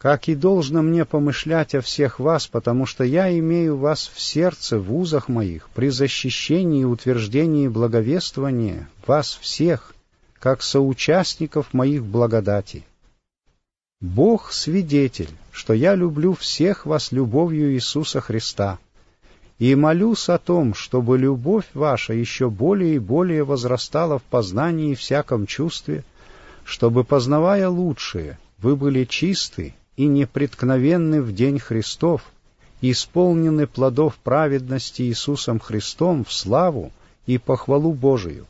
как и должно мне помышлять о всех вас, потому что я имею вас в сердце, в узах моих, при защищении и утверждении благовествования вас всех, как соучастников моих благодати. Бог свидетель, что я люблю всех вас любовью Иисуса Христа, и молюсь о том, чтобы любовь ваша еще более и более возрастала в познании и всяком чувстве, чтобы, познавая лучшее, вы были чисты и непреткновенны в день Христов, исполнены плодов праведности Иисусом Христом в славу и похвалу Божию.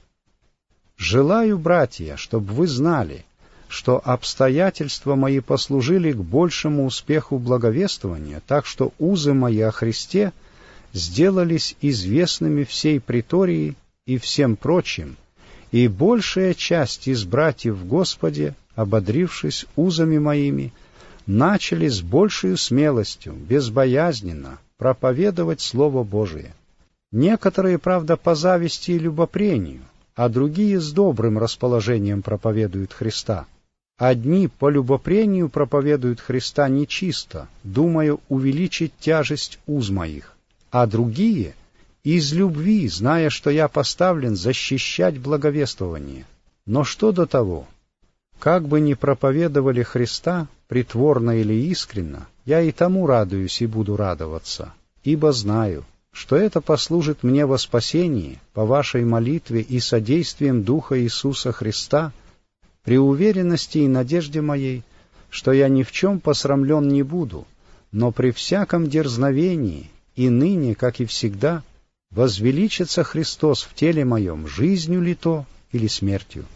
Желаю, братья, чтобы вы знали, что обстоятельства мои послужили к большему успеху благовествования, так что узы мои о Христе сделались известными всей притории и всем прочим, и большая часть из братьев в Господе, ободрившись узами моими, начали с большей смелостью, безбоязненно проповедовать Слово Божие. Некоторые, правда, по зависти и любопрению, а другие с добрым расположением проповедуют Христа. Одни по любопрению проповедуют Христа нечисто, думая увеличить тяжесть уз моих, а другие из любви, зная, что я поставлен защищать благовествование. Но что до того? Как бы ни проповедовали Христа, притворно или искренно, я и тому радуюсь и буду радоваться, ибо знаю, что это послужит мне во спасении по вашей молитве и содействием Духа Иисуса Христа, при уверенности и надежде моей, что я ни в чем посрамлен не буду, но при всяком дерзновении и ныне, как и всегда, возвеличится Христос в теле моем, жизнью ли то или смертью.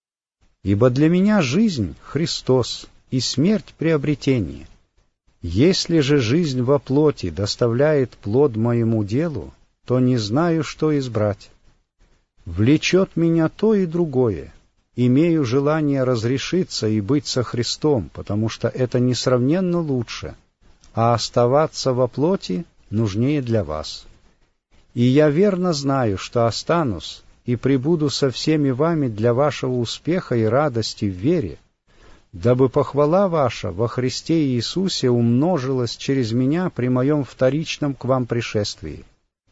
Ибо для меня жизнь — Христос, и смерть — приобретение. Если же жизнь во плоти доставляет плод моему делу, то не знаю, что избрать. Влечет меня то и другое. Имею желание разрешиться и быть со Христом, потому что это несравненно лучше, а оставаться во плоти нужнее для вас. И я верно знаю, что останусь и пребуду со всеми вами для вашего успеха и радости в вере, дабы похвала ваша во Христе Иисусе умножилась через меня при моем вторичном к вам пришествии.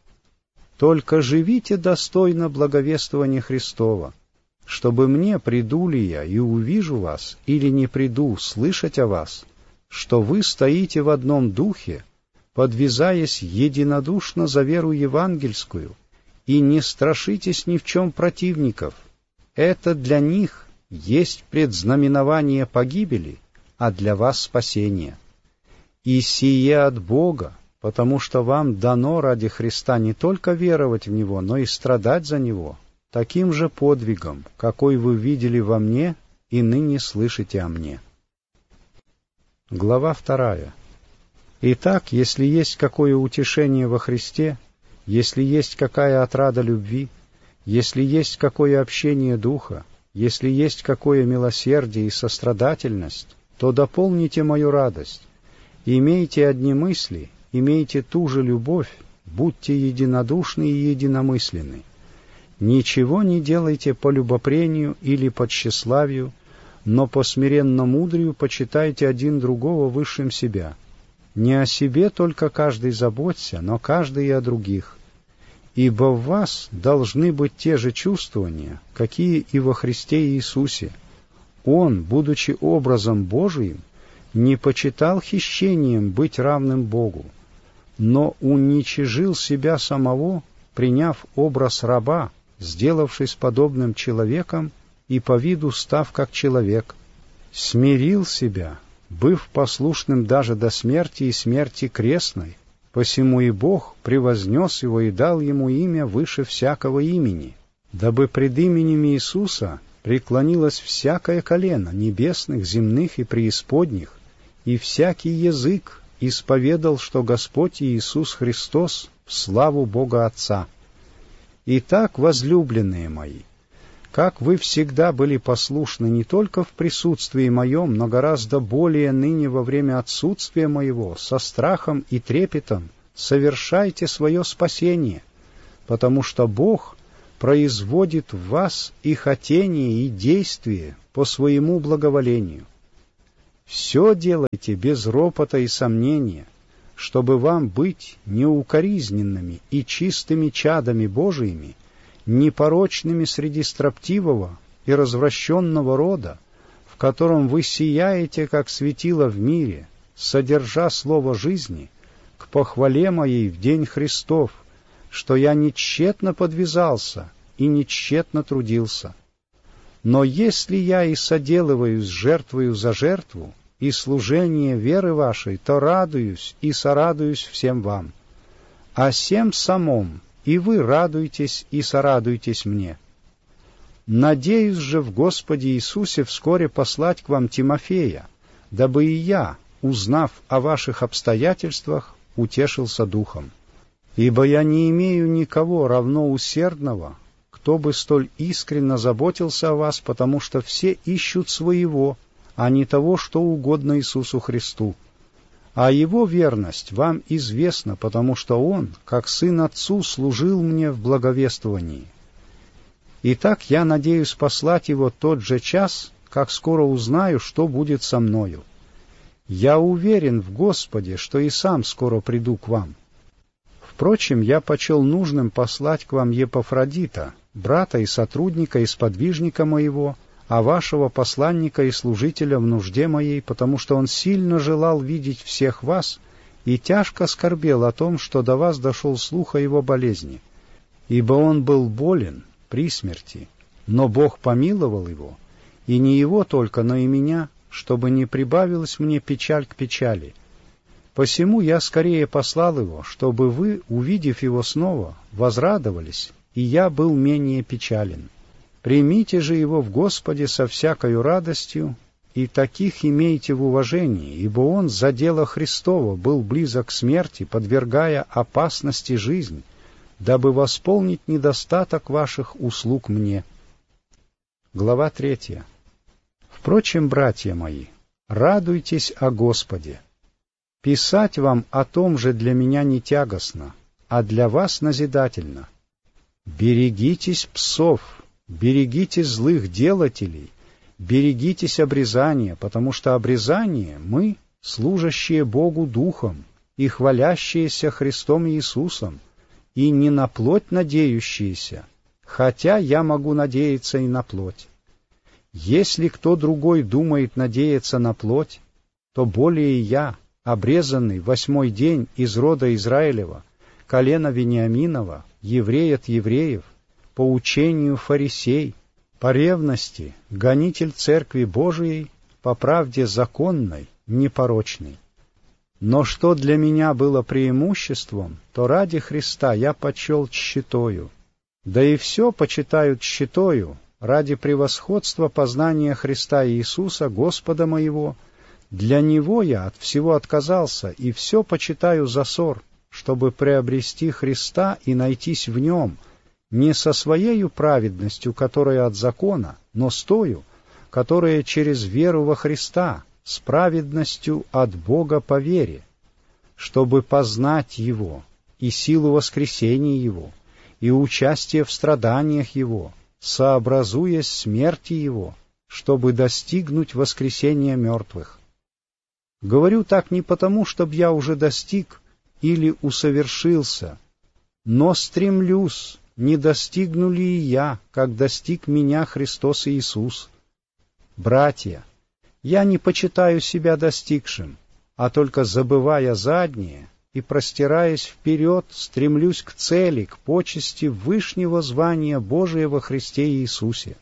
Только живите достойно благовествования Христова, чтобы мне, приду ли я и увижу вас, или не приду, слышать о вас, что вы стоите в одном духе, подвязаясь единодушно за веру евангельскую, и не страшитесь ни в чем противников. Это для них есть предзнаменование погибели, а для вас спасение. И сие от Бога, потому что вам дано ради Христа не только веровать в Него, но и страдать за Него, таким же подвигом, какой вы видели во мне и ныне слышите о мне. Глава 2. Итак, если есть какое утешение во Христе, если есть какая отрада любви, если есть какое общение духа, если есть какое милосердие и сострадательность, то дополните мою радость. Имейте одни мысли, имейте ту же любовь, будьте единодушны и единомысленны. Ничего не делайте по любопрению или по тщеславию, но по смиренно-мудрию почитайте один другого высшим себя. Не о себе только каждый заботься, но каждый и о других. Ибо в вас должны быть те же чувствования, какие и во Христе Иисусе. Он, будучи образом Божиим, не почитал хищением быть равным Богу, но уничижил себя самого, приняв образ раба, сделавшись подобным человеком и по виду став как человек, смирил себя, быв послушным даже до смерти и смерти крестной, посему и Бог превознес его и дал ему имя выше всякого имени, дабы пред именем Иисуса преклонилось всякое колено небесных, земных и преисподних, и всякий язык исповедал, что Господь Иисус Христос в славу Бога Отца. Итак, возлюбленные мои, как вы всегда были послушны не только в присутствии моем, но гораздо более ныне во время отсутствия моего, со страхом и трепетом, совершайте свое спасение, потому что Бог производит в вас и хотение, и действие по своему благоволению. Все делайте без ропота и сомнения, чтобы вам быть неукоризненными и чистыми чадами Божиими, непорочными среди строптивого и развращенного рода, в котором вы сияете, как светило в мире, содержа слово жизни, к похвале моей в день Христов, что я не тщетно подвязался и не тщетно трудился. Но если я и соделываюсь жертвою за жертву, и служение веры вашей, то радуюсь и сорадуюсь всем вам. А сем самом и вы радуйтесь и сорадуйтесь мне. Надеюсь же в Господе Иисусе вскоре послать к вам Тимофея, дабы и я, узнав о ваших обстоятельствах, утешился духом. Ибо я не имею никого равно усердного, кто бы столь искренно заботился о вас, потому что все ищут своего, а не того, что угодно Иисусу Христу. А Его верность вам известна, потому что Он, как Сын Отцу, служил мне в благовествовании. Итак, я надеюсь послать Его тот же час, как скоро узнаю, что будет со мною. Я уверен в Господе, что и сам скоро приду к вам. Впрочем, я почел нужным послать к вам Епафродита, брата и сотрудника и сподвижника моего, а вашего посланника и служителя в нужде моей, потому что он сильно желал видеть всех вас и тяжко скорбел о том, что до вас дошел слух о его болезни. Ибо он был болен при смерти, но Бог помиловал его, и не его только, но и меня, чтобы не прибавилась мне печаль к печали. Посему я скорее послал его, чтобы вы, увидев его снова, возрадовались, и я был менее печален. Примите же его в Господе со всякою радостью, и таких имейте в уважении, ибо он за дело Христово был близок к смерти, подвергая опасности жизнь, дабы восполнить недостаток ваших услуг мне. Глава 3. Впрочем, братья мои, радуйтесь о Господе. Писать вам о том же для меня не тягостно, а для вас назидательно. Берегитесь псов, берегитесь злых делателей, берегитесь обрезания, потому что обрезание мы, служащие Богу Духом и хвалящиеся Христом Иисусом, и не на плоть надеющиеся, хотя я могу надеяться и на плоть. Если кто другой думает надеяться на плоть, то более я, обрезанный 8-й день из рода Израилева, колена Вениаминова, еврей от евреев, по учению фарисей, по ревности, гонитель Церкви Божией, по правде законной, непорочной. Но что для меня было преимуществом, то ради Христа я почел тщетою. Да и все почитаю тщетою ради превосходства познания Христа Иисуса, Господа моего. Для Него я от всего отказался, и все почитаю за ссор, чтобы приобрести Христа и найтись в Нем, не со своею праведностью, которая от закона, но с тою, которая через веру во Христа, с праведностью от Бога по вере, чтобы познать Его, и силу воскресения Его, и участие в страданиях Его, сообразуясь смерти Его, чтобы достигнуть воскресения мертвых. Говорю так не потому, чтобы я уже достиг или усовершился, но стремлюсь, не достигну ли и я, как достиг меня Христос Иисус. Братья, я не почитаю себя достигшим, а только забывая заднее и простираясь вперед, стремлюсь к цели, к почести вышнего звания Божия во Христе Иисусе.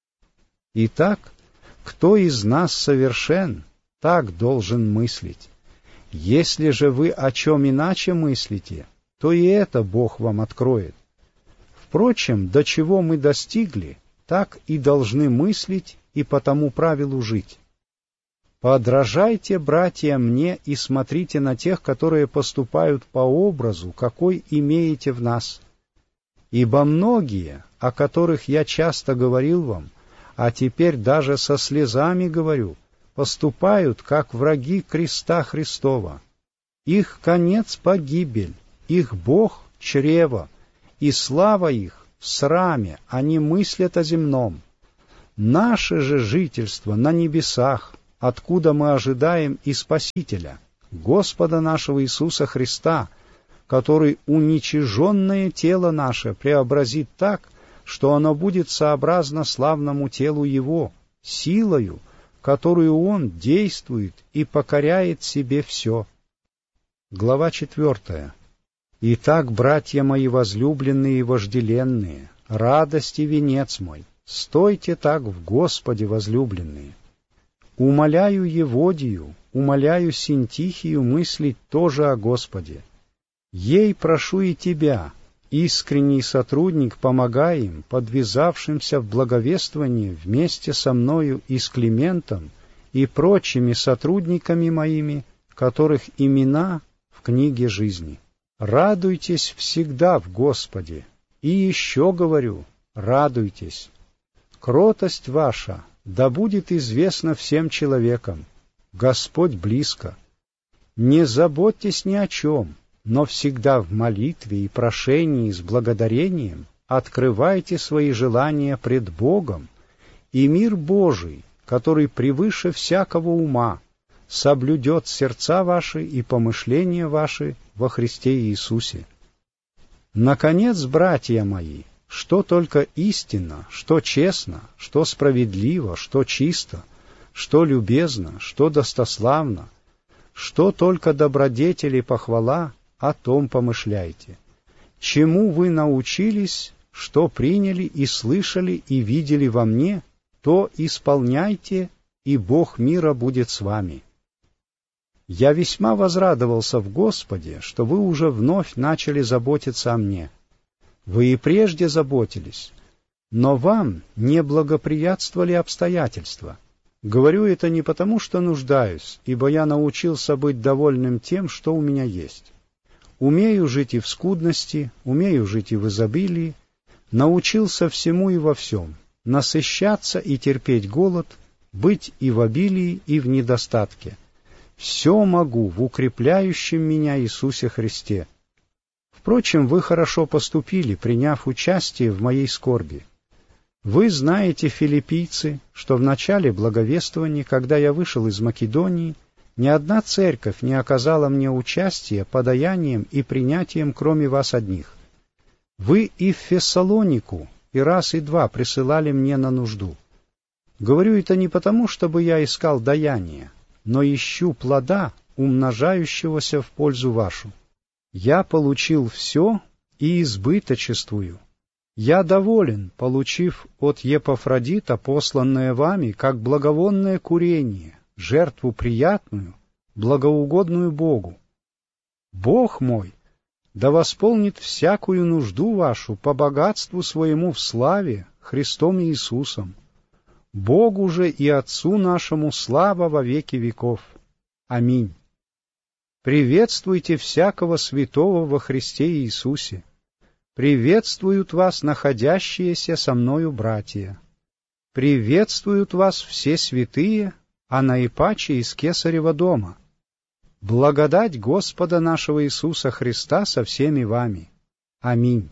Итак, кто из нас совершен, так должен мыслить. Если же вы о чем иначе мыслите, то и это Бог вам откроет. Впрочем, до чего мы достигли, так и должны мыслить и по тому правилу жить. Подражайте, братья, мне и смотрите на тех, которые поступают по образу, какой имеете в нас. Ибо многие, о которых я часто говорил вам, а теперь даже со слезами говорю, поступают, как враги креста Христова. Их конец — погибель, их Бог — чрево, и слава их в сраме, они мыслят о земном. Наше же жительство на небесах, откуда мы ожидаем и Спасителя, Господа нашего Иисуса Христа, который уничиженное тело наше преобразит так, что оно будет сообразно славному телу Его, силою, которую Он действует и покоряет себе все. Глава 4. Итак, братья мои возлюбленные и вожделенные, радость и венец мой, стойте так в Господе, возлюбленные. Умоляю Еводию, умоляю Синтихию мыслить тоже о Господе. Ей прошу и тебя, искренний сотрудник, помогай им, подвязавшимся в благовествовании вместе со мною и с Климентом и прочими сотрудниками моими, которых имена в книге жизни. Радуйтесь всегда в Господе, и еще говорю, радуйтесь. Кротость ваша да будет известна всем человекам. Господь близко. Не заботьтесь ни о чем, но всегда в молитве и прошении с благодарением открывайте свои желания пред Богом, и мир Божий, который превыше всякого ума, соблюдет сердца ваши и помышления ваши во Христе Иисусе. Наконец, братья мои, что только истинно, что честно, что справедливо, что чисто, что любезно, что достославно, что только добродетели похвала, о том помышляйте. Чему вы научились, что приняли и слышали и видели во мне, то исполняйте, и Бог мира будет с вами. Я весьма возрадовался в Господе, что вы уже вновь начали заботиться о мне. Вы и прежде заботились, но вам не благоприятствовали обстоятельства. Говорю это не потому, что нуждаюсь, ибо я научился быть довольным тем, что у меня есть. Умею жить и в скудности, умею жить и в изобилии, научился всему и во всем, насыщаться и терпеть голод, быть и в обилии, и в недостатке. Все могу в укрепляющем меня Иисусе Христе. Впрочем, вы хорошо поступили, приняв участие в моей скорби. Вы знаете, филиппийцы, что в начале благовествования, когда я вышел из Македонии, ни одна церковь не оказала мне участия подаянием и принятием, кроме вас одних. Вы и в Фессалонику и раз и два присылали мне на нужду. Говорю это не потому, чтобы я искал даяния, но ищу плода, умножающегося в пользу вашу. Я получил все и избыточествую. Я доволен, получив от Епафродита посланное вами, как благовонное курение, жертву приятную, благоугодную Богу. Бог мой да восполнит всякую нужду вашу по богатству своему в славе Христом Иисусом. Богу же и Отцу нашему слава во веки веков. Аминь. Приветствуйте всякого святого во Христе Иисусе. Приветствуют вас находящиеся со мною братья. Приветствуют вас все святые, а наипаче из Кесарева дома. Благодать Господа нашего Иисуса Христа со всеми вами. Аминь.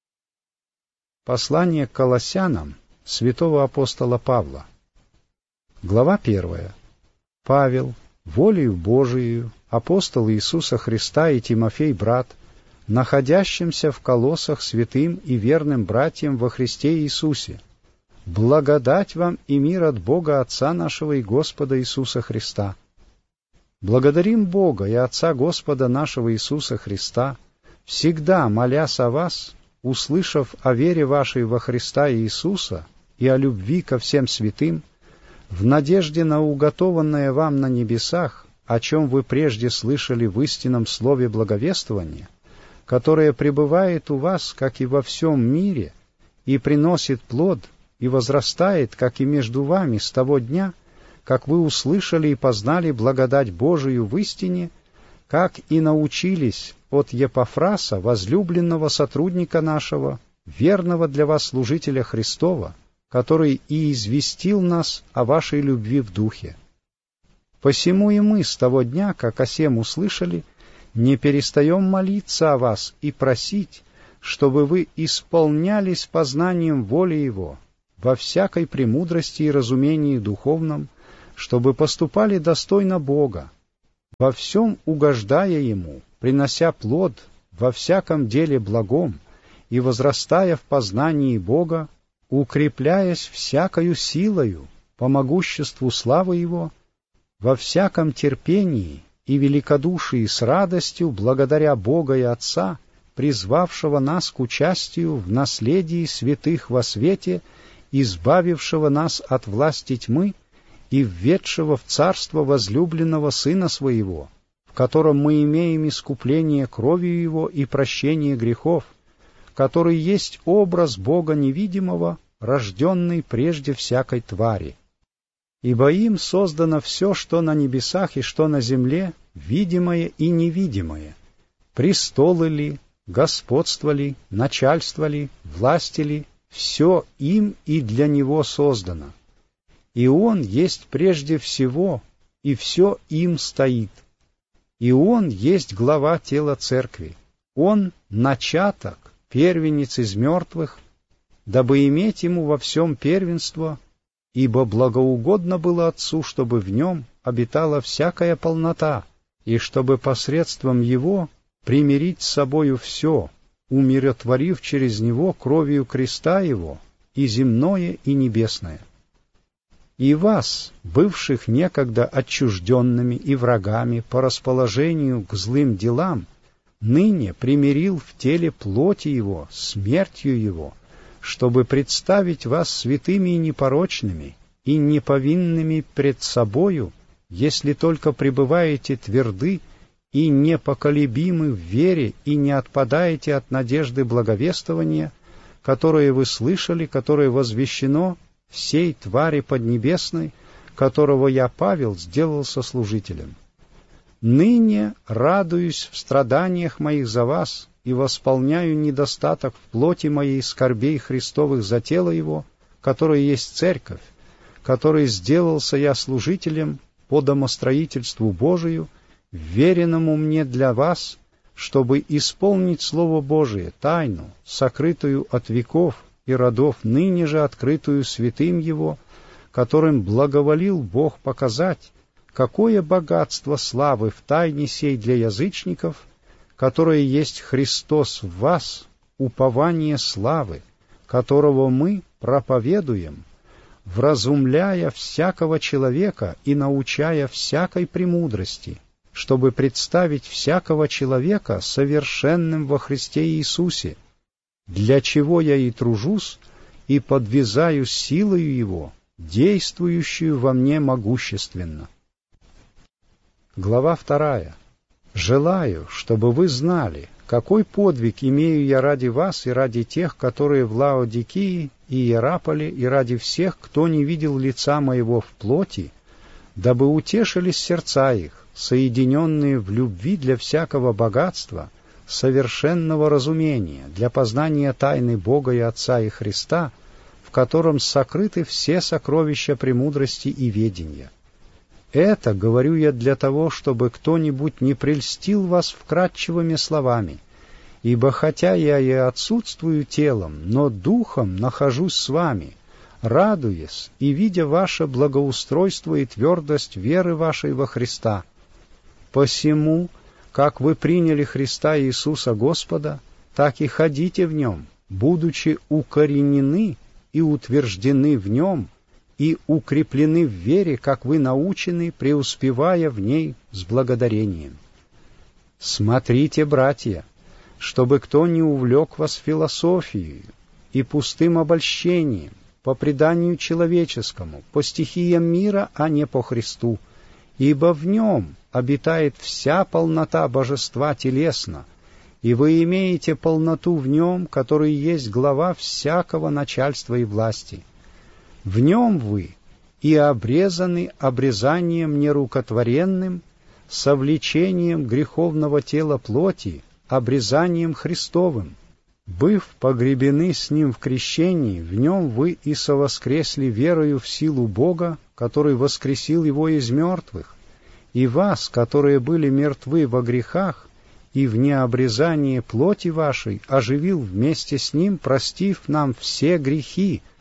Послание к Колоссянам святого апостола Павла. Глава 1. Павел, волею Божией, апостол Иисуса Христа и Тимофей, брат, находящимся в Колоссах святым и верным братьям во Христе Иисусе, благодать вам и мир от Бога Отца нашего и Господа Иисуса Христа. Благодарим Бога и Отца Господа нашего Иисуса Христа, всегда молясь о вас, услышав о вере вашей во Христа Иисуса и о любви ко всем святым, в надежде на уготованное вам на небесах, о чем вы прежде слышали в истинном слове благовествования, которое пребывает у вас, как и во всем мире, и приносит плод, и возрастает, как и между вами с того дня, как вы услышали и познали благодать Божию в истине, как и научились от Епафраса, возлюбленного сотрудника нашего, верного для вас служителя Христова, который и известил нас о вашей любви в духе. Посему и мы с того дня, как о сем услышали, не перестаем молиться о вас и просить, чтобы вы исполнялись познанием воли Его, во всякой премудрости и разумении духовном, чтобы поступали достойно Бога, во всем угождая Ему, принося плод во всяком деле благом и возрастая в познании Бога, укрепляясь всякою силою по могуществу славы Его, во всяком терпении и великодушии с радостью благодаря Бога и Отца, призвавшего нас к участию в наследии святых во свете, избавившего нас от власти тьмы и введшего в царство возлюбленного Сына Своего, в котором мы имеем искупление кровью Его и прощение грехов, который есть образ Бога невидимого, рожденный прежде всякой твари. Ибо им создано все, что на небесах и что на земле, видимое и невидимое, престолы ли, господство ли, начальство ли, власти ли, все им и для Него создано. И Он есть прежде всего, и все им стоит. И Он есть глава тела церкви. Он — начаток, первенец из мертвых, дабы иметь Ему во всем первенство, ибо благоугодно было Отцу, чтобы в Нем обитала всякая полнота, и чтобы посредством Его примирить с собою все, умиротворив через Него кровью креста Его и земное, и небесное. И вас, бывших некогда отчужденными и врагами по расположению к злым делам, ныне примирил в теле плоти Его, смертью Его, чтобы представить вас святыми и непорочными и неповинными пред собою, если только пребываете тверды и непоколебимы в вере и не отпадаете от надежды благовествования, которое вы слышали, которое возвещено всей твари поднебесной, которого я, Павел, сделался служителем. Ныне радуюсь в страданиях моих за вас и восполняю недостаток в плоти моей скорбей Христовых за тело Его, которое есть церковь, которой сделался я служителем по домостроительству Божию, веренному мне для вас, чтобы исполнить Слово Божие, тайну, сокрытую от веков и родов, ныне же открытую святым Его, которым благоволил Бог показать, какое богатство славы в тайне сей для язычников, которое есть Христос в вас, упование славы, которого мы проповедуем, вразумляя всякого человека и научая всякой премудрости, чтобы представить всякого человека совершенным во Христе Иисусе, для чего я и тружусь, и подвязаю силою Его, действующую во мне могущественно. Глава 2. Желаю, чтобы вы знали, какой подвиг имею я ради вас и ради тех, которые в Лаодикии и Иераполе, и ради всех, кто не видел лица моего в плоти, дабы утешились сердца их, соединенные в любви для всякого богатства, совершенного разумения, для познания тайны Бога и Отца и Христа, в котором сокрыты все сокровища премудрости и ведения. Это говорю я для того, чтобы кто-нибудь не прельстил вас вкратчивыми словами, ибо хотя я и отсутствую телом, но духом нахожусь с вами, радуясь и видя ваше благоустройство и твердость веры вашей во Христа. Посему, как вы приняли Христа Иисуса Господа, так и ходите в Нем, будучи укоренены и утверждены в Нем, и укреплены в вере, как вы научены, преуспевая в ней с благодарением. Смотрите, братья, чтобы кто не увлек вас философией и пустым обольщением, по преданию человеческому, по стихиям мира, а не по Христу, ибо в Нем обитает вся полнота божества телесно, и вы имеете полноту в Нем, который есть глава всякого начальства и власти. В Нем вы и обрезаны обрезанием нерукотворенным, совлечением греховного тела плоти, обрезанием Христовым. Быв погребены с Ним в крещении, в Нем вы и совоскресли верою в силу Бога, который воскресил Его из мертвых, и вас, которые были мертвы во грехах, и в необрезании плоти вашей оживил вместе с Ним, простив нам все грехи,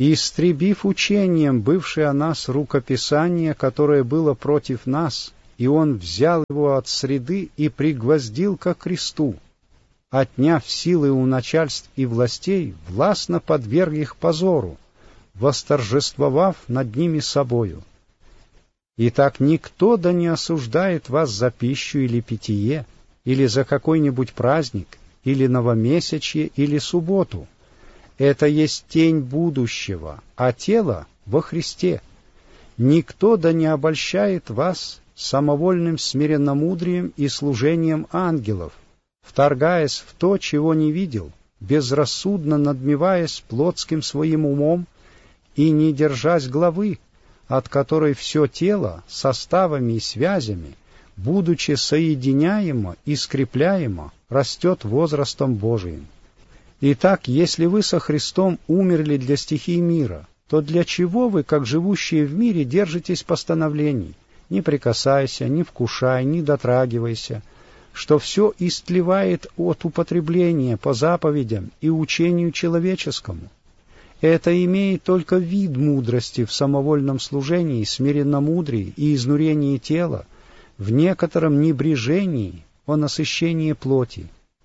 и истребив учением бывшее о нас рукописание, которое было против нас, и он взял его от среды и пригвоздил ко кресту, отняв силы у начальств и властей, властно подверг их позору, восторжествовав над ними собою. Итак, никто да не осуждает вас за пищу или питье, или за какой-нибудь праздник, или новомесячье, или субботу. Это есть тень будущего, а тело во Христе. Никто да не обольщает вас самовольным смиренномудрием и служением ангелов, вторгаясь в то, чего не видел, безрассудно надмеваясь плотским своим умом и не держась главы, от которой все тело составами и связями, будучи соединяемо и скрепляемо, растет возрастом Божиим. Итак, если вы со Христом умерли для стихий мира, то для чего вы, как живущие в мире, держитесь постановлений? Не прикасайся, не вкушай, не дотрагивайся, что все истлевает от употребления по заповедям и учению человеческому. Это имеет только вид мудрости в самовольном служении, смиренномудрии и изнурении тела, в некотором небрежении о насыщении плоти.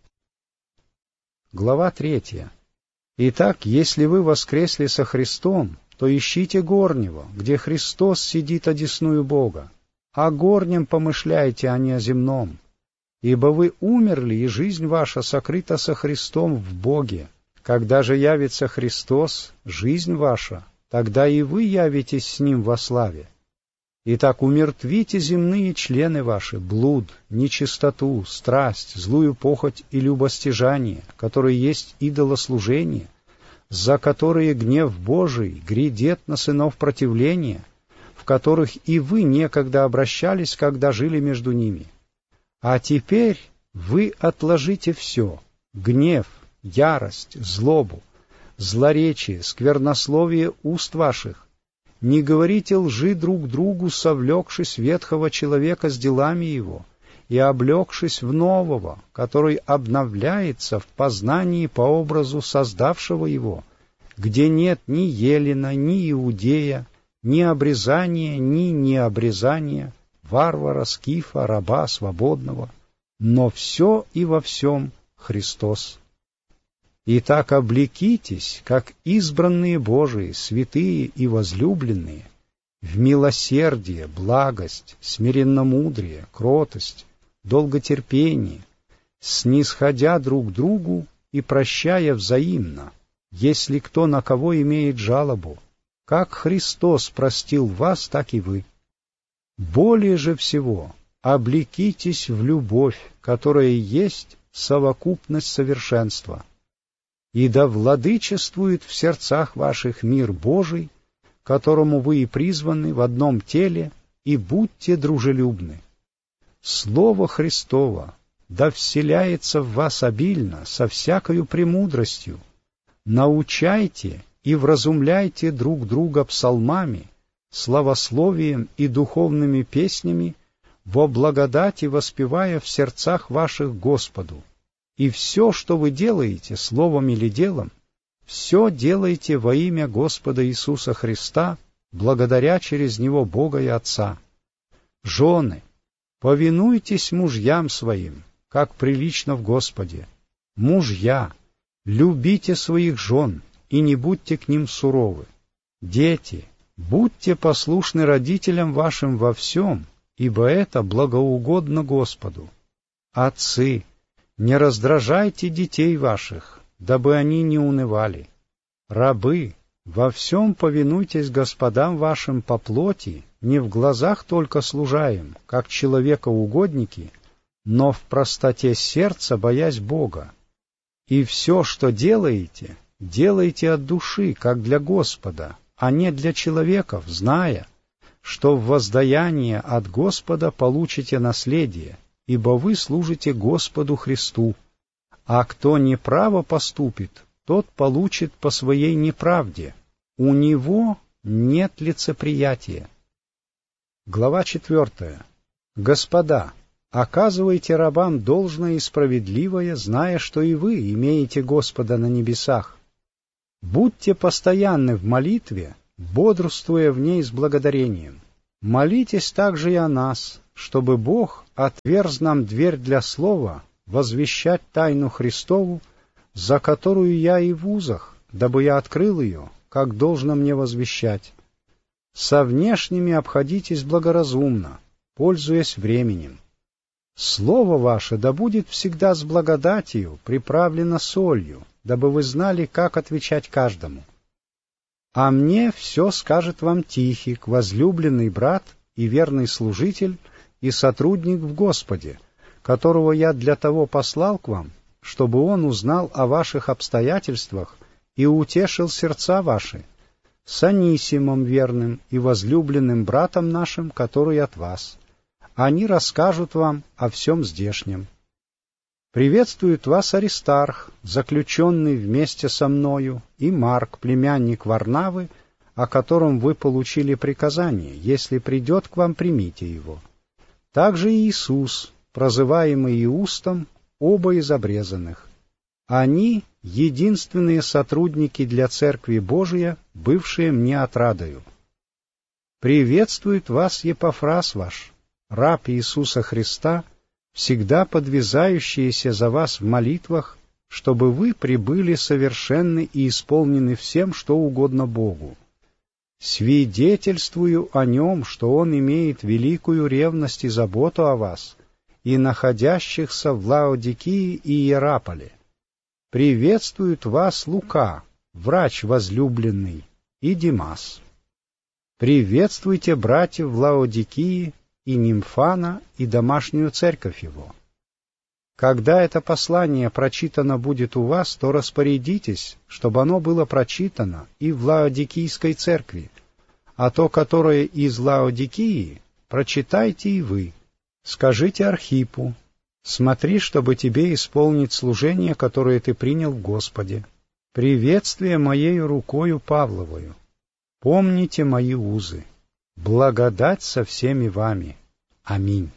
Глава 3. Итак, если вы воскресли со Христом, то ищите горнего, где Христос сидит одесную Бога. О горнем помышляйте, а не о земном. Ибо вы умерли, и жизнь ваша сокрыта со Христом в Боге. Когда же явится Христос, жизнь ваша, тогда и вы явитесь с Ним во славе. Итак, умертвите земные члены ваши, блуд, нечистоту, страсть, злую похоть и любостяжание, которые есть идолослужение, за которые гнев Божий грядет на сынов противления, в которых и вы некогда обращались, когда жили между ними. А теперь вы отложите все — гнев, ярость, злобу, злоречие, сквернословие уст ваших. Не говорите лжи друг другу, совлекшись ветхого человека с делами его, и облегшись в нового, который обновляется в познании по образу создавшего его, где нет ни елена, ни иудея, ни обрезания, ни необрезания, варвара, скифа, раба, свободного, но все и во всем Христос. Итак, облекитесь, как избранные Божии, святые и возлюбленные, в милосердие, благость, смиренномудрие, кротость, долготерпение, снисходя друг другу и прощая взаимно, если кто на кого имеет жалобу, как Христос простил вас, так и вы. Более же всего облекитесь в любовь, которая есть совокупность совершенства. И да владычествует в сердцах ваших мир Божий, которому вы и призваны в одном теле, и будьте дружелюбны. Слово Христово да вселяется в вас обильно, со всякою премудростью. Научайте и вразумляйте друг друга псалмами, славословием и духовными песнями, во благодати воспевая в сердцах ваших Господу. И все, что вы делаете, словом или делом, все делайте во имя Господа Иисуса Христа, благодаря через Него Бога и Отца. Жены, повинуйтесь мужьям своим, как прилично в Господе. Мужья, любите своих жен и не будьте к ним суровы. Дети, будьте послушны родителям вашим во всем, ибо это благоугодно Господу. Отцы, не раздражайте детей ваших, дабы они не унывали. Рабы, во всем повинуйтесь господам вашим по плоти, не в глазах только служа им, как человекоугодники, но в простоте сердца, боясь Бога. И все, что делаете, делайте от души, как для Господа, а не для человеков, зная, что в воздаяние от Господа получите наследие, ибо вы служите Господу Христу. А кто неправо поступит, тот получит по своей неправде. У него нет лицеприятия. Глава 4. Господа, оказывайте рабам должное и справедливое, зная, что и вы имеете Господа на небесах. Будьте постоянны в молитве, бодрствуя в ней с благодарением. Молитесь также и о нас, чтобы Бог отверз нам дверь для слова возвещать тайну Христову, за которую я и в узах, дабы я открыл ее, как должно мне возвещать. Со внешними обходитесь благоразумно, пользуясь временем. Слово ваше да будет всегда с благодатью, приправлено солью, дабы вы знали, как отвечать каждому. А мне все скажет вам Тихик, возлюбленный брат и верный служитель и сотрудник в Господе, которого я для того послал к вам, чтобы он узнал о ваших обстоятельствах и утешил сердца ваши, с Анисимом верным и возлюбленным братом нашим, который от вас. Они расскажут вам о всем здешнем. Приветствует вас Аристарх, заключенный вместе со мною, и Марк, племянник Варнавы, о котором вы получили приказание. Если придет к вам, примите его. Также и Иисус, прозываемый Иустом, оба из обрезанных. Они — единственные сотрудники для Церкви Божия, бывшие мне отрадою. Приветствует вас Епафрас ваш, раб Иисуса Христа, всегда подвязающийся за вас в молитвах, чтобы вы прибыли совершенны и исполнены всем, что угодно Богу. Свидетельствую о нем, что он имеет великую ревность и заботу о вас, и находящихся в Лаодикии и Иераполе. Приветствует вас Лука, врач возлюбленный, и Димас. Приветствуйте братьев в Лаодикии и Нимфана, и домашнюю церковь его. Когда это послание прочитано будет у вас, то распорядитесь, чтобы оно было прочитано и в Лаодикийской церкви, а то, которое из Лаодикии, прочитайте и вы. Скажите Архипу: смотри, чтобы тебе исполнить служение, которое ты принял в Господе. Приветствие моею рукою Павловою. Помните мои узы. Благодать со всеми вами. Аминь.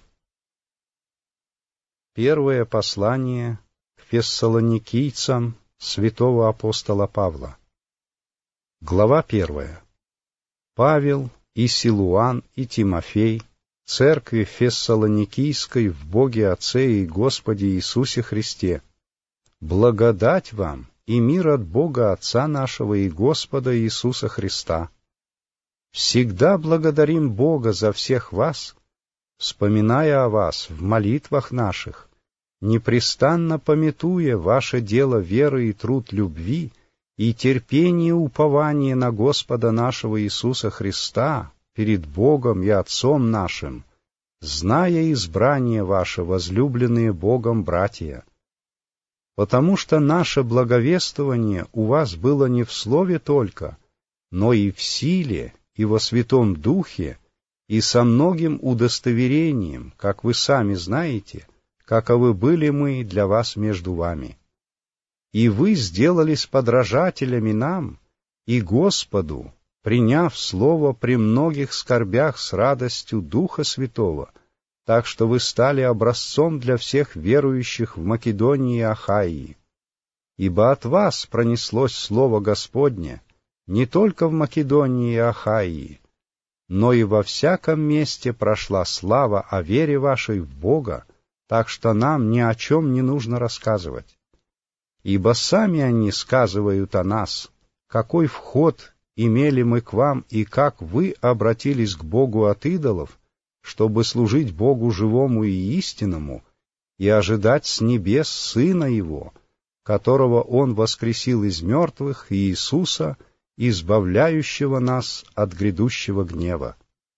Первое послание к фессалоникийцам святого апостола Павла. Глава 1. Павел и Силуан и Тимофей, церкви фессалоникийской в Боге Отце и Господе Иисусе Христе, благодать вам и мир от Бога Отца нашего и Господа Иисуса Христа. Всегда благодарим Бога за всех вас, вспоминая о вас в молитвах наших, непрестанно памятуя ваше дело веры и труд любви и терпение упования на Господа нашего Иисуса Христа перед Богом и Отцом нашим, зная избрание ваше, возлюбленные Богом братья. Потому что наше благовествование у вас было не в слове только, но и в силе, и во Святом Духе, и со многим удостоверением, как вы сами знаете, каковы были мы для вас между вами. И вы сделались подражателями нам и Господу, приняв слово при многих скорбях с радостью Духа Святого, так что вы стали образцом для всех верующих в Македонии и Ахаии. Ибо от вас пронеслось слово Господне не только в Македонии и Ахаии, но и во всяком месте прошла слава о вере вашей в Бога, так что нам ни о чем не нужно рассказывать. Ибо сами они сказывают о нас, какой вход имели мы к вам и как вы обратились к Богу от идолов, чтобы служить Богу живому и истинному и ожидать с небес Сына Его, которого Он воскресил из мертвых, Иисуса, избавляющего нас от грядущего гнева.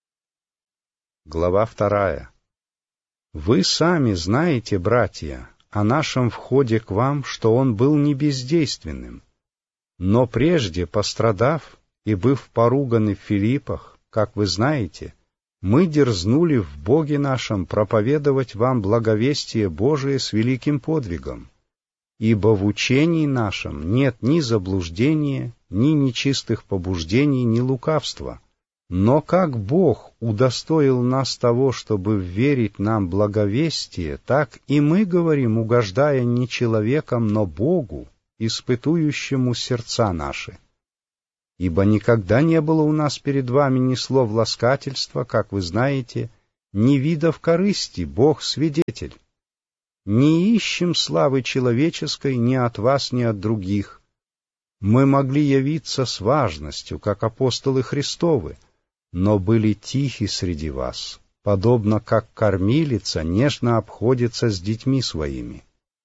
Глава 2. Вы сами знаете, братья, о нашем входе к вам, что он был не бездейственным, но прежде, пострадав и быв поруганы в Филиппах, как вы знаете, мы дерзнули в Боге нашем проповедовать вам благовестие Божие с великим подвигом, ибо в учении нашем нет ни заблуждения, ни нечистых побуждений, ни лукавства. Но как Бог удостоил нас того, чтобы верить нам благовестие, так и мы говорим, угождая не человеком, но Богу, испытующему сердца наши. Ибо никогда не было у нас перед вами ни слов ласкательства, как вы знаете, ни видов корысти, Бог свидетель. Не ищем славы человеческой ни от вас, ни от других. Мы могли явиться с важностью, как апостолы Христовы, но были тихи среди вас, подобно как кормилица нежно обходится с детьми своими.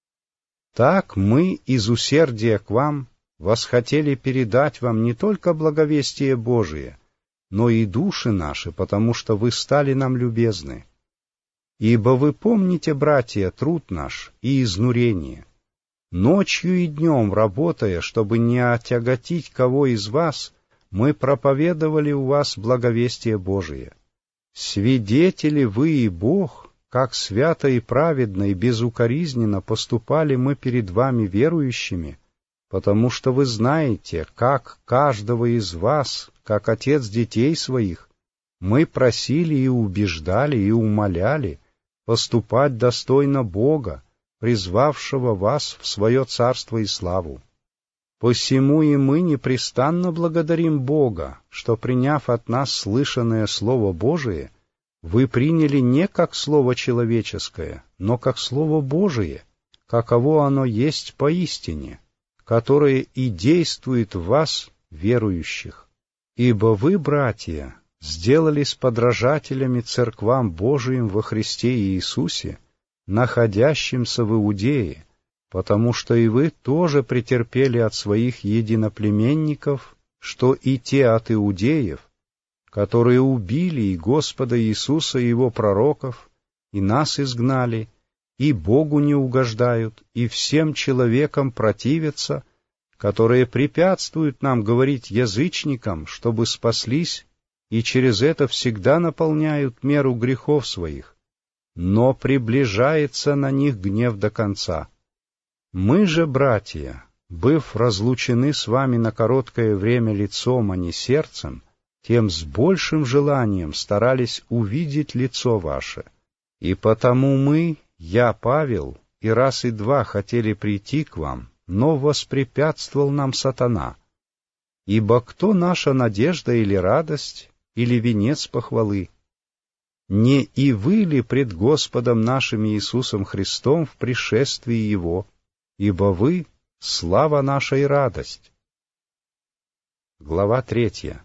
Так мы из усердия к вам восхотели передать вам не только благовестие Божие, но и души наши, потому что вы стали нам любезны. Ибо вы помните, братья, труд наш и изнурение. Ночью и днем, работая, чтобы не отяготить кого из вас, мы проповедовали у вас благовестие Божие. Свидетели вы и Бог, как свято и праведно и безукоризненно поступали мы перед вами верующими, потому что вы знаете, как каждого из вас, как отец детей своих, мы просили и убеждали и умоляли поступать достойно Бога, призвавшего вас в свое царство и славу. Посему и мы непрестанно благодарим Бога, что, приняв от нас слышанное Слово Божие, вы приняли не как Слово человеческое, но как Слово Божие, каково оно есть поистине, которое и действует в вас, верующих. Ибо вы, братья, сделались подражателями церквам Божиим во Христе Иисусе, находящимся в Иудее, потому что и вы тоже претерпели от своих единоплеменников, что и те от иудеев, которые убили и Господа Иисуса и Его пророков, и нас изгнали, и Богу не угождают, и всем человекам противятся, которые препятствуют нам говорить язычникам, чтобы спаслись, и через это всегда наполняют меру грехов своих, но приближается на них гнев до конца. Мы же, братья, быв разлучены с вами на короткое время лицом, а не сердцем, тем с большим желанием старались увидеть лицо ваше. И потому мы, я, Павел, и раз и два хотели прийти к вам, но воспрепятствовал нам сатана. Ибо кто наша надежда или радость, или венец похвалы? Не и вы ли пред Господом нашим Иисусом Христом в пришествии Его, ибо вы — слава наша и радость. Глава 3.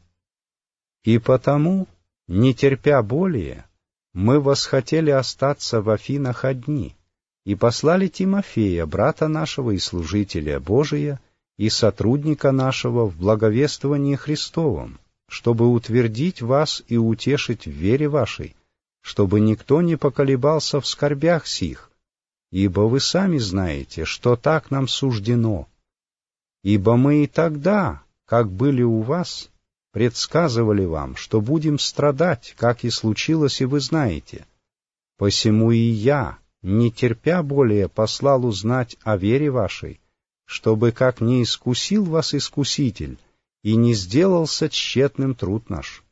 И потому, не терпя более, мы восхотели остаться в Афинах одни, и послали Тимофея, брата нашего и служителя Божия, и сотрудника нашего в благовествовании Христовом, чтобы утвердить вас и утешить в вере вашей, чтобы никто не поколебался в скорбях сих, ибо вы сами знаете, что так нам суждено. Ибо мы и тогда, как были у вас, предсказывали вам, что будем страдать, как и случилось, и вы знаете. Посему и я, не терпя более, послал узнать о вере вашей, чтобы как не искусил вас искуситель, и не сделался тщетным труд наш.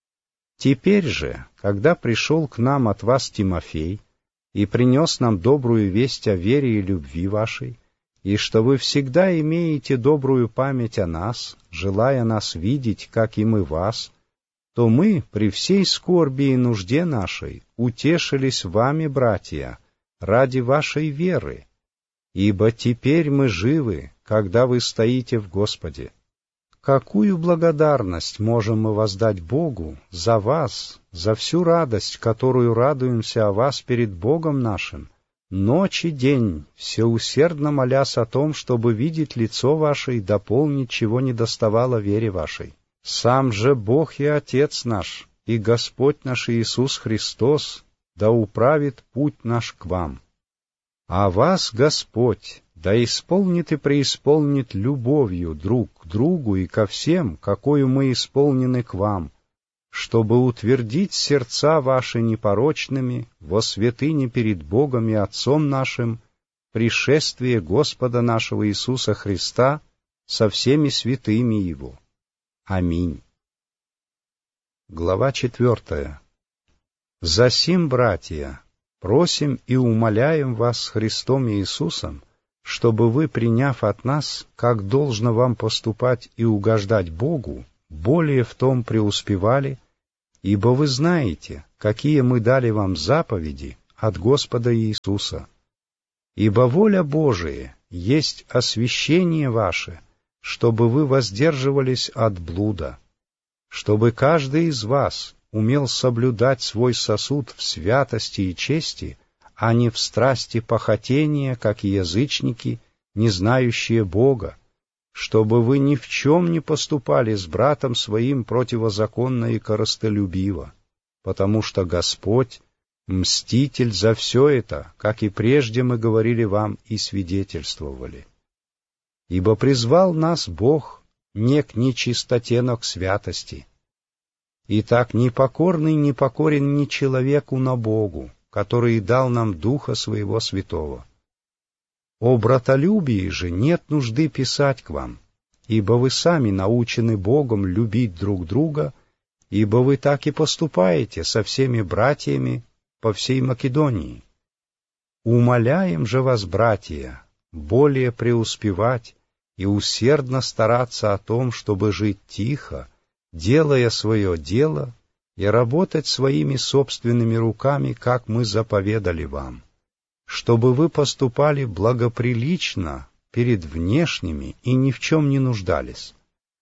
Теперь же, когда пришел к нам от вас Тимофей и принес нам добрую весть о вере и любви вашей, и что вы всегда имеете добрую память о нас, желая нас видеть, как и мы вас, то мы при всей скорби и нужде нашей утешились вами, братья, ради вашей веры, ибо теперь мы живы, когда вы стоите в Господе. Какую благодарность можем мы воздать Богу за вас, за всю радость, которую радуемся о вас перед Богом нашим, ночь и день, всеусердно молясь о том, чтобы видеть лицо ваше и дополнить, чего недоставало вере вашей. Сам же Бог и Отец наш, и Господь наш Иисус Христос, да управит путь наш к вам. А вас Господь да исполнит и преисполнит любовью друг к другу и ко всем, какою мы исполнены к вам, чтобы утвердить сердца ваши непорочными во святыне перед Богом и Отцом нашим, пришествие Господа нашего Иисуса Христа со всеми святыми Его. Аминь. Глава 4. Засим, братья, просим и умоляем вас с Христом Иисусом, чтобы вы, приняв от нас, как должно вам поступать и угождать Богу, более в том преуспевали, ибо вы знаете, какие мы дали вам заповеди от Господа Иисуса. Ибо воля Божия есть освящение ваше, чтобы вы воздерживались от блуда, чтобы каждый из вас умел соблюдать свой сосуд в святости и чести, а не в страсти похотения, как язычники, не знающие Бога, чтобы вы ни в чем не поступали с братом своим противозаконно и корыстолюбиво, потому что Господь — мститель за все это, как и прежде мы говорили вам и свидетельствовали. Ибо призвал нас Бог не к нечистоте, но к святости. Итак, непокорный не покорен ни человеку, но Богу, который дал нам Духа Своего Святого. О братолюбии же нет нужды писать к вам, ибо вы сами научены Богом любить друг друга, ибо вы так и поступаете со всеми братьями по всей Македонии. Умоляем же вас, братья, более преуспевать и усердно стараться о том, чтобы жить тихо, делая свое дело, и работать своими собственными руками, как мы заповедали вам, чтобы вы поступали благоприлично перед внешними и ни в чем не нуждались.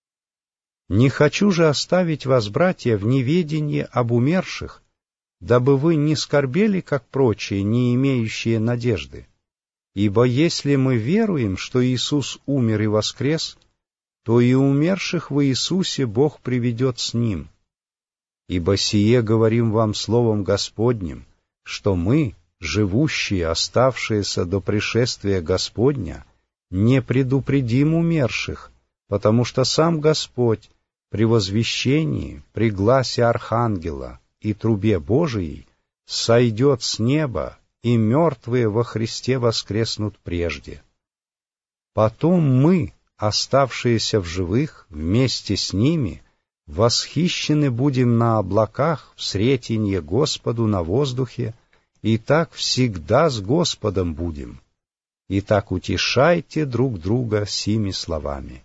Не хочу же оставить вас, братья, в неведении об умерших, дабы вы не скорбели, как прочие, не имеющие надежды. Ибо если мы веруем, что Иисус умер и воскрес, то и умерших в Иисусе Бог приведет с Ним. Ибо сие говорим вам словом Господним, что мы, живущие, оставшиеся до пришествия Господня, не предупредим умерших, потому что сам Господь при возвещении, при гласе Архангела и трубе Божией сойдет с неба, и мертвые во Христе воскреснут прежде. Потом мы, оставшиеся в живых, вместе с ними, восхищены будем на облаках в сретенье Господу на воздухе, и так всегда с Господом будем. И так утешайте друг друга сими словами.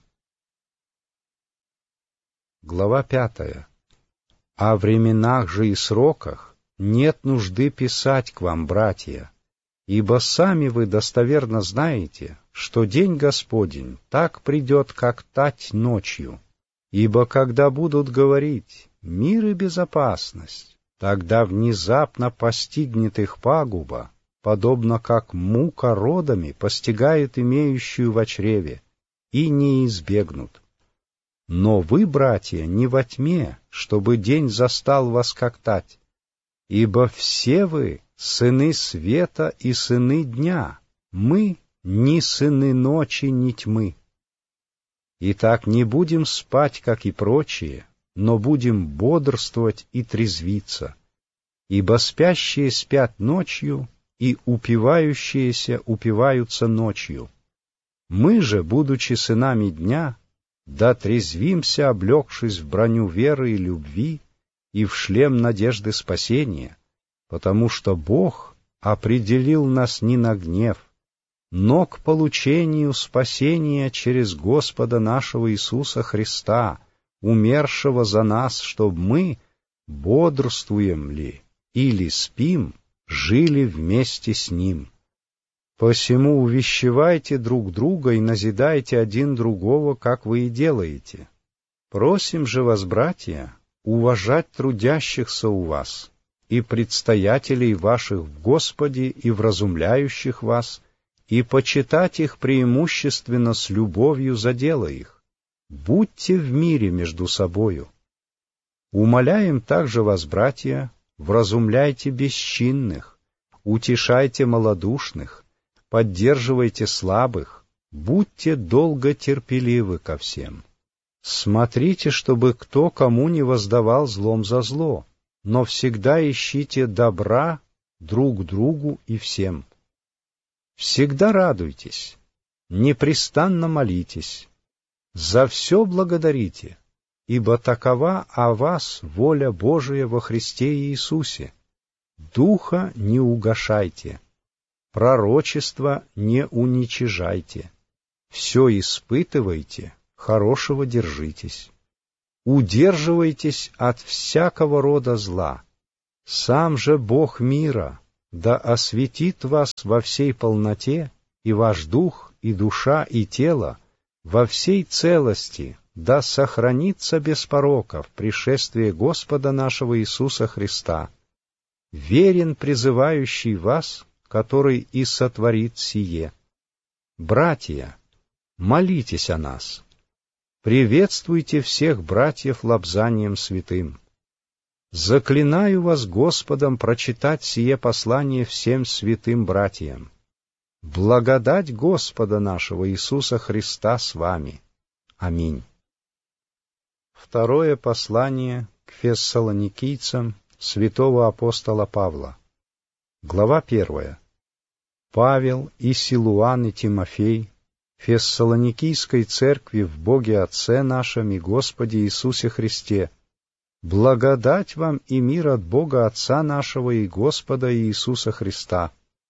Глава 5. О временах же и сроках нет нужды писать к вам, братья, ибо сами вы достоверно знаете, что день Господень так придет, как тать ночью. Ибо когда будут говорить «мир и безопасность», тогда внезапно постигнет их пагуба, подобно как мука родами постигает имеющую во чреве, и не избегнут. Но вы, братья, не во тьме, чтобы день застал вас как тать, ибо все вы сыны света и сыны дня, мы ни сыны ночи, ни тьмы. Итак, не будем спать, как и прочие, но будем бодрствовать и трезвиться, ибо спящие спят ночью, и упивающиеся упиваются ночью. Мы же, будучи сынами дня, да трезвимся, облегшись в броню веры и любви и в шлем надежды спасения, потому что Бог определил нас не на гнев, но к получению спасения через Господа нашего Иисуса Христа, умершего за нас, чтобы мы, бодрствуем ли или спим, жили вместе с Ним. Посему увещевайте друг друга и назидайте один другого, как вы и делаете. Просим же вас, братья, уважать трудящихся у вас и предстоятелей ваших в Господе и вразумляющих вас, и почитать их преимущественно с любовью за дело их. Будьте в мире между собою. Умоляем также вас, братья, вразумляйте бесчинных, утешайте малодушных, поддерживайте слабых, будьте долго терпеливы ко всем. Смотрите, чтобы кто кому не воздавал злом за зло, но всегда ищите добра друг другу и всем. Всегда радуйтесь, непрестанно молитесь, за все благодарите, ибо такова о вас воля Божия во Христе Иисусе. Духа не угашайте. Пророчество не уничижайте. Все испытывайте, хорошего держитесь. Удерживайтесь от всякого рода зла. Сам же Бог мира да осветит вас во всей полноте, и ваш дух, и душа, и тело во всей целости, да сохранится без порока в пришествии Господа нашего Иисуса Христа. Верен призывающий вас, который и сотворит сие. Братья, молитесь о нас. Приветствуйте всех братьев лобзанием святым. Заклинаю вас Господом прочитать сие послание всем святым братьям. Благодать Господа нашего Иисуса Христа с вами. Аминь. Второе послание к фессалоникийцам святого апостола Павла. Глава 1. Павел и Силуан и Тимофей, Фессалоникийской церкви в Боге Отце нашем и Господе Иисусе Христе, благодать вам и мир от Бога Отца нашего и Господа Иисуса Христа.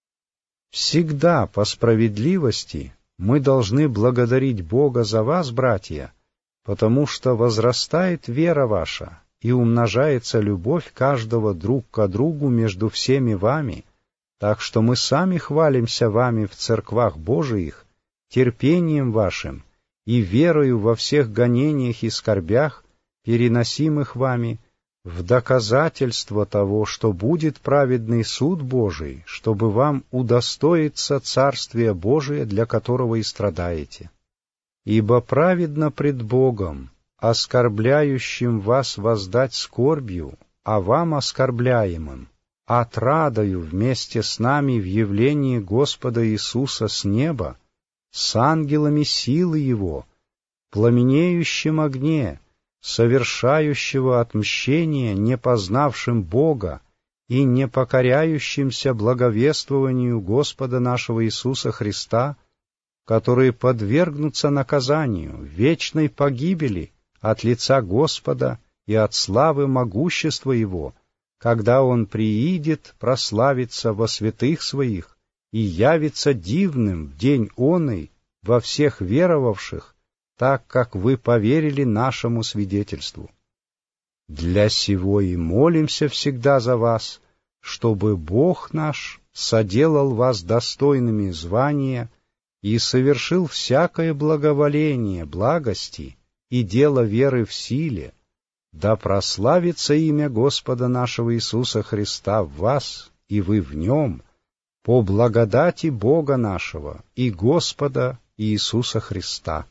Всегда по справедливости мы должны благодарить Бога за вас, братья, потому что возрастает вера ваша и умножается любовь каждого друг к другу между всеми вами, так что мы сами хвалимся вами в церквах Божиих, терпением вашим и верою во всех гонениях и скорбях, переносимых вами, в доказательство того, что будет праведный суд Божий, чтобы вам удостоиться Царствия Божия, для которого и страдаете. Ибо праведно пред Богом, оскорбляющим вас воздать скорбью, а вам оскорбляемым, отрадою вместе с нами в явлении Господа Иисуса с неба, с ангелами силы Его, пламенеющем огне, совершающего отмщение не познавшим Бога и не покоряющимся благовествованию Господа нашего Иисуса Христа, которые подвергнутся наказанию, вечной погибели от лица Господа и от славы могущества Его, когда Он приидет прославиться во святых Своих и явится дивным в день оный во всех веровавших, так как вы поверили нашему свидетельству. Для сего и молимся всегда за вас, чтобы Бог наш соделал вас достойными звания и совершил всякое благоволение, благости и дело веры в силе, да прославится имя Господа нашего Иисуса Христа в вас, и вы в Нем, по благодати Бога нашего и Господа Иисуса Христа.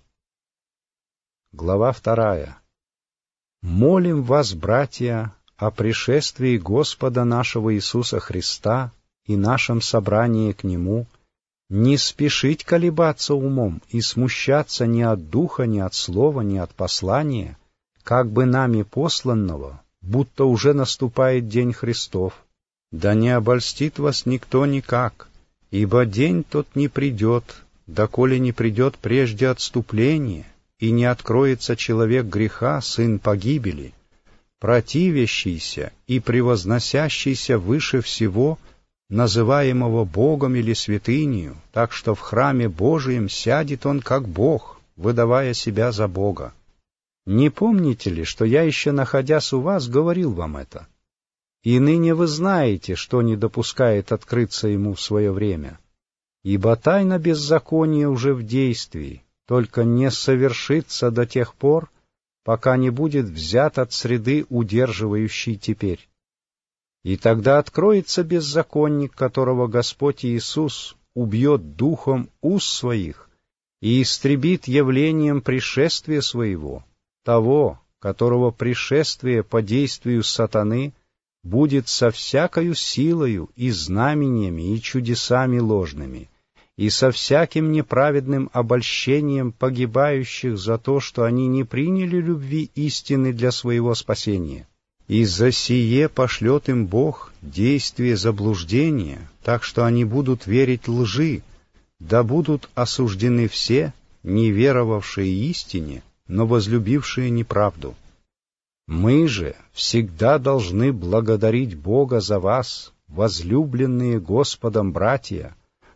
Глава 2. Молим вас, братья, о пришествии Господа нашего Иисуса Христа и нашем собрании к Нему, не спешить колебаться умом и смущаться ни от духа, ни от слова, ни от послания, как бы нами посланного, будто уже наступает день Христов. Да не обольстит вас никто никак, ибо день тот не придет, доколе не придет прежде отступление, и не откроется человек греха, сын погибели, противящийся и превозносящийся выше всего, называемого Богом или святынею, так что в храме Божием сядет он как Бог, выдавая себя за Бога. Не помните ли, что я еще, находясь у вас, говорил вам это? И ныне вы знаете, что не допускает открыться ему в свое время. Ибо тайна беззакония уже в действии, только не совершится до тех пор, пока не будет взят от среды, удерживающей теперь. И тогда откроется беззаконник, которого Господь Иисус убьет духом уст своих и истребит явлением пришествия своего, того, которого пришествие по действию сатаны будет со всякою силою и знамениями и чудесами ложными, и со всяким неправедным обольщением погибающих за то, что они не приняли любви истины для своего спасения. И за сие пошлет им Бог действие заблуждения, так что они будут верить лжи, да будут осуждены все, не веровавшие истине, но возлюбившие неправду. Мы же всегда должны благодарить Бога за вас, возлюбленные Господом братья,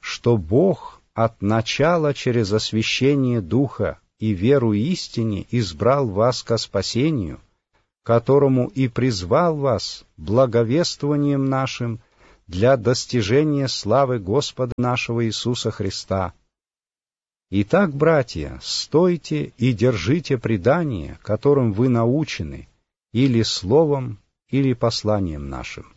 что Бог от начала через освящение Духа и веру истине избрал вас ко спасению, которому и призвал вас благовествованием нашим для достижения славы Господа нашего Иисуса Христа. Итак, братья, стойте и держите предание, которым вы научены, или словом, или посланием нашим.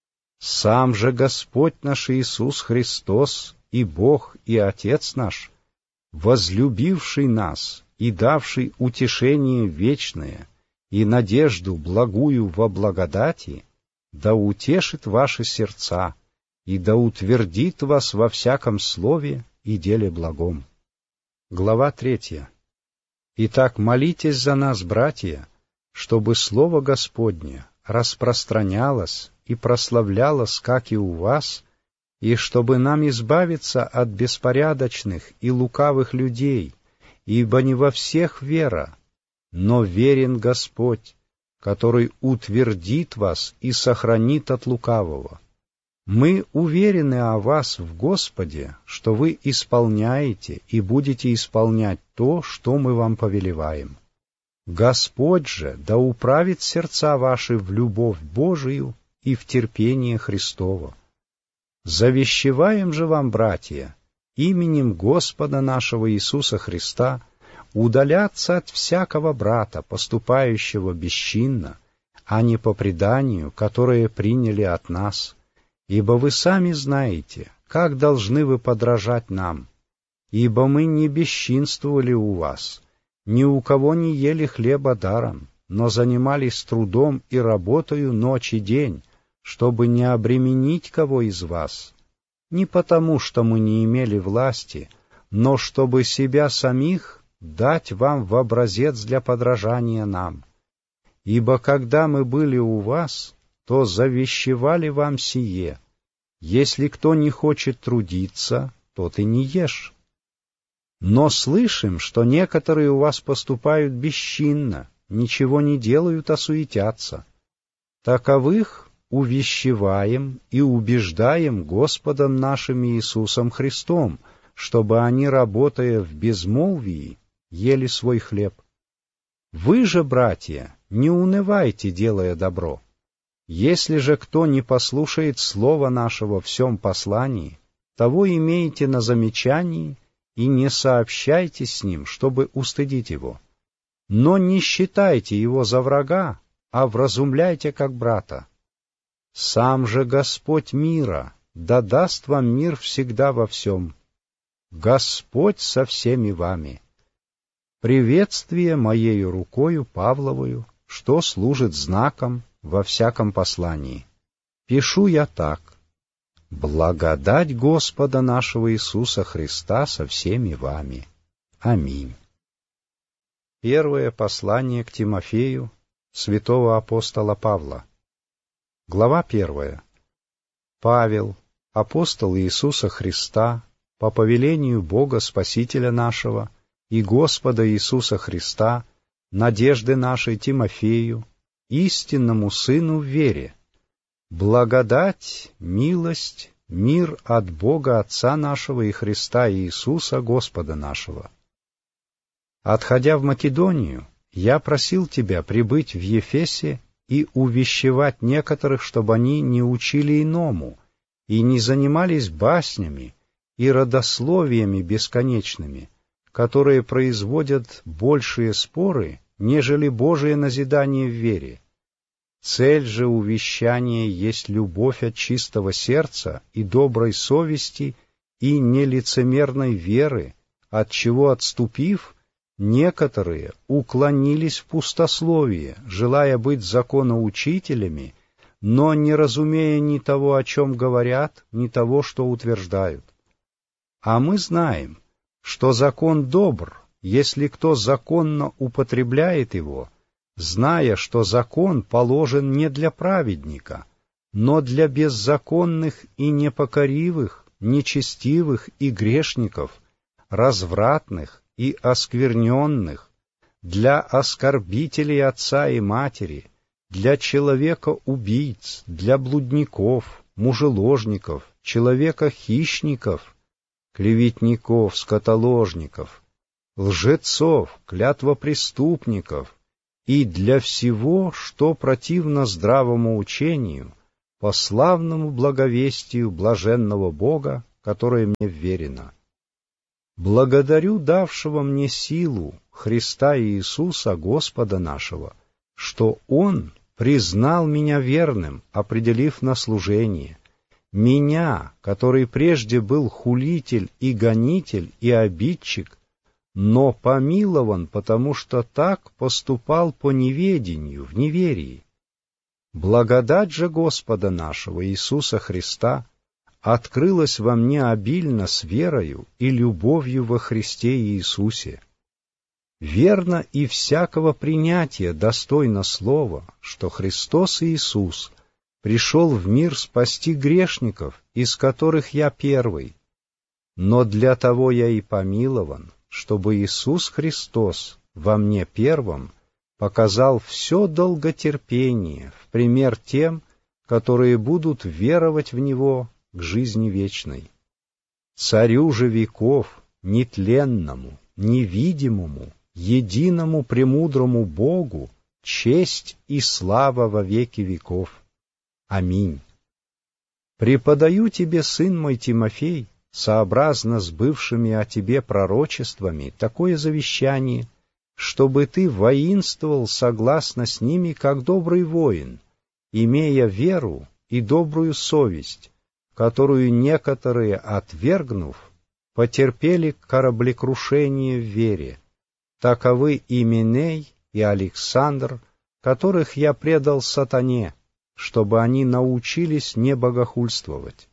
Сам же Господь наш Иисус Христос и Бог и Отец наш, возлюбивший нас и давший утешение вечное и надежду благую во благодати, да утешит ваши сердца и да утвердит вас во всяком слове и деле благом. Глава 3. Итак, молитесь за нас, братья, чтобы Слово Господне распространялось и прославлялось, как и у вас, и чтобы нам избавиться от беспорядочных и лукавых людей, ибо не во всех вера, но верен Господь, который утвердит вас и сохранит от лукавого. Мы уверены о вас в Господе, что вы исполняете и будете исполнять то, что мы вам повелеваем. Господь же да управит сердца ваши в любовь Божию и в терпение Христово. Завещеваем же вам, братья, именем Господа нашего Иисуса Христа, удаляться от всякого брата, поступающего бесчинно, а не по преданию, которое приняли от нас. Ибо вы сами знаете, как должны вы подражать нам. Ибо мы не бесчинствовали у вас, ни у кого не ели хлеба даром, но занимались трудом и работою ночь и день, чтобы не обременить кого из вас. Не потому, что мы не имели власти, но чтобы себя самих дать вам в образец для подражания нам. Ибо когда мы были у вас, то завещевали вам сие: если кто не хочет трудиться, тот и не ешь. Но слышим, что некоторые у вас поступают бесчинно, ничего не делают, а суетятся. Таковых увещеваем и убеждаем Господом нашим Иисусом Христом, чтобы они, работая в безмолвии, ели свой хлеб. Вы же, братья, не унывайте, делая добро. Если же кто не послушает слова нашего в всем послании, того имейте на замечании и не сообщайте с ним, чтобы устыдить его. Но не считайте его за врага, а вразумляйте как брата. Сам же Господь мира да даст вам мир всегда во всем. Господь со всеми вами. Приветствие моею рукою Павловою, что служит знаком во всяком послании. Пишу я так: благодать Господа нашего Иисуса Христа со всеми вами. Аминь. Первое послание к Тимофею святого апостола Павла. Глава 1. Павел, апостол Иисуса Христа, по повелению Бога Спасителя нашего и Господа Иисуса Христа, надежды нашей Тимофею, истинному сыну в вере, благодать, милость, мир от Бога Отца нашего и Христа Иисуса Господа нашего. Отходя в Македонию, я просил тебя прибыть в Ефесе и увещевать некоторых, чтобы они не учили иному и не занимались баснями и родословиями бесконечными, которые производят большие споры, нежели Божие назидание в вере. Цель же увещания есть любовь от чистого сердца и доброй совести и нелицемерной веры, от чего отступив, некоторые уклонились в пустословие, желая быть законоучителями, но не разумея ни того, о чем говорят, ни того, что утверждают. А мы знаем, что закон добр, если кто законно употребляет его, зная, что закон положен не для праведника, но для беззаконных и непокоривых, нечестивых и грешников, развратных и оскверненных, для оскорбителей отца и матери, для человека-убийц, для блудников, мужеложников, человека-хищников, клеветников, скотоложников, лжецов, клятвопреступников и для всего, что противно здравому учению, по славному благовестию блаженного Бога, которое мне вверено. Благодарю давшего мне силу Христа Иисуса, Господа нашего, что Он признал меня верным, определив на служение, меня, который прежде был хулитель и гонитель и обидчик, но помилован, потому что так поступал по неведению, в неверии. Благодать же Господа нашего Иисуса Христа открылась во мне обильно с верою и любовью во Христе Иисусе. Верно и всякого принятия достойно слова, что Христос Иисус пришел в мир спасти грешников, из которых я первый. Но для того я и помилован, чтобы Иисус Христос во мне первым показал все долготерпение в пример тем, которые будут веровать в Него к жизни вечной. Царю же веков, нетленному, невидимому, единому премудрому Богу, честь и слава во веки веков. Аминь. Преподаю тебе, сын мой Тимофей, сообразно с бывшими о тебе пророчествами, такое завещание, чтобы ты воинствовал согласно с ними, как добрый воин, имея веру и добрую совесть, которую некоторые, отвергнув, потерпели кораблекрушение в вере. Таковы Именей и Александр, которых я предал сатане, чтобы они научились не богохульствовать.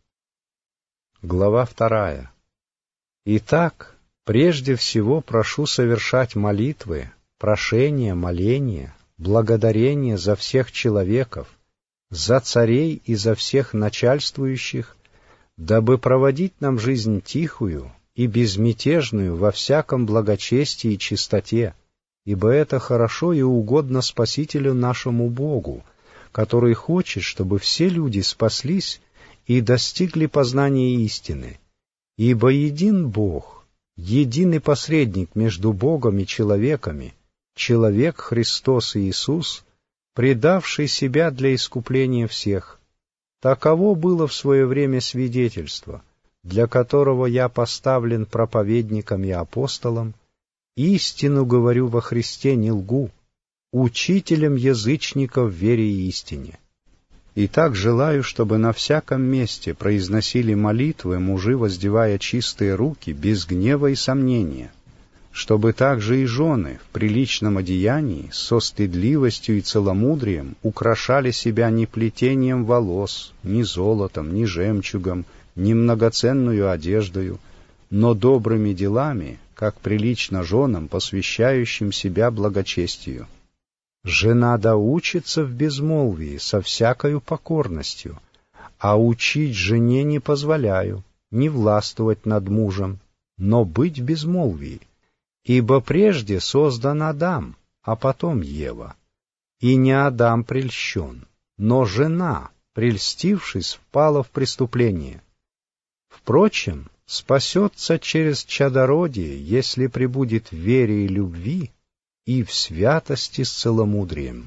Глава 2. Итак, прежде всего прошу совершать молитвы, прошения, моления, благодарения за всех человеков, за царей и за всех начальствующих, дабы проводить нам жизнь тихую и безмятежную во всяком благочестии и чистоте, ибо это хорошо и угодно Спасителю нашему Богу, который хочет, чтобы все люди спаслись и достигли познания истины. Ибо един Бог, единый посредник между Богом и человеками, человек Христос Иисус, предавший себя для искупления всех. Таково было в свое время свидетельство, для которого я поставлен проповедником и апостолом, истину говорю во Христе, не лгу, учителем язычников в вере и истине. Итак, желаю, чтобы на всяком месте произносили молитвы мужи, воздевая чистые руки, без гнева и сомнения, чтобы также и жены в приличном одеянии, со стыдливостью и целомудрием украшали себя не плетением волос, ни золотом, ни жемчугом, ни многоценную одеждою, но добрыми делами, как прилично женам, посвящающим себя благочестию. Жена да учится в безмолвии со всякою покорностью, а учить жене не позволяю, не властвовать над мужем, но быть в безмолвии. Ибо прежде создан Адам, а потом Ева. И не Адам прельщен, но жена, прельстившись, впала в преступление. Впрочем, спасется через чадородие, если пребудет в вере и любви, и в святости с целомудрием.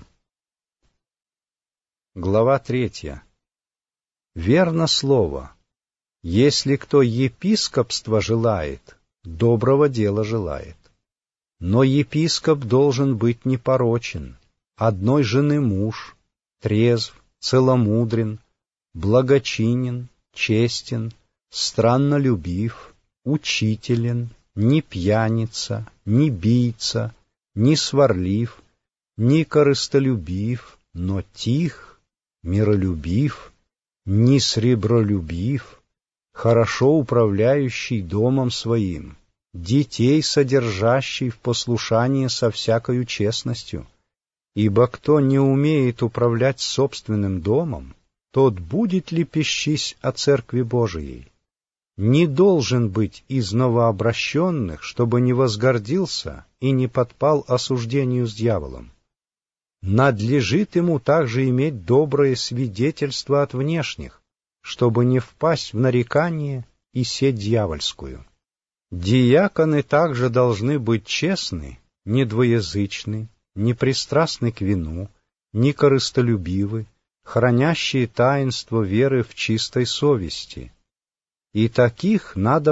Глава 3. Верно слово. Если кто епископства желает, доброго дела желает. Но епископ должен быть непорочен, одной жены муж, трезв, целомудрен, благочинен, честен, страннолюбив, учителен, не пьяница, не бийца, не сварлив, не корыстолюбив, но тих, миролюбив, не сребролюбив, хорошо управляющий домом своим, детей содержащий в послушании со всякою честностью. Ибо кто не умеет управлять собственным домом, тот будет лепещись о Церкви Божией. Не должен быть из новообращенных, чтобы не возгордился и не подпал осуждению с дьяволом. Надлежит ему также иметь доброе свидетельство от внешних, чтобы не впасть в нарекание и сеть дьявольскую. Диаконы также должны быть честны, не двоязычны, не пристрастны к вину, не корыстолюбивы, хранящие таинство веры в чистой совести. И таких надо